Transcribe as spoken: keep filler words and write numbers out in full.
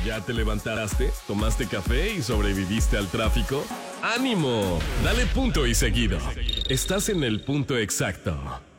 ¿Ya te levantaste? ¿Tomaste café y sobreviviste al tráfico? ¡Ánimo! Dale punto y seguido. Estás en el punto exacto.